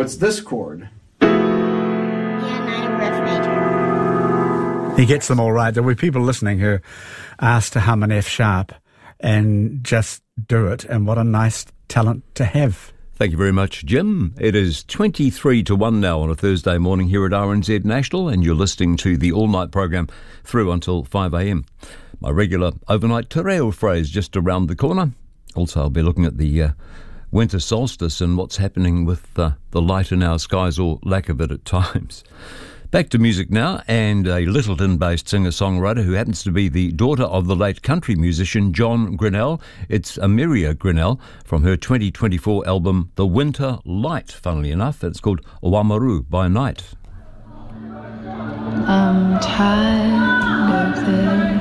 What's this chord? He gets them all right. There were people listening who asked to hum an F sharp and just do it. And what a nice talent to have. Thank you very much, Jim. It is 23 to 1 now on a Thursday morning here at RNZ National, and you're listening to the all-night program through until 5 a.m. My regular overnight te reo phrase just around the corner. Also, I'll be looking at the winter solstice and what's happening with the light in our skies, or lack of it at times. Back to music now, and a Littleton-based singer-songwriter who happens to be the daughter of the late country musician John Grinnell. It's Amiria Grinnell from her 2024 album The Winter Light, funnily enough. It's called Oamaru by Night. I'm tired of this.